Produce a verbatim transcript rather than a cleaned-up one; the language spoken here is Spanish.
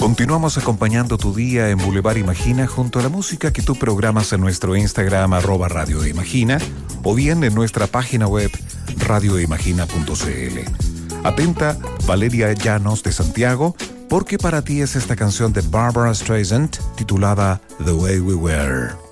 Continuamos acompañando tu día en Boulevard Imagina junto a la música que tú programas en nuestro Instagram arroba Radio Imagina o bien en nuestra página web radio imagina punto c l. Atenta, Valeria Llanos de Santiago, porque para ti es esta canción de Barbara Streisand titulada The Way We Were.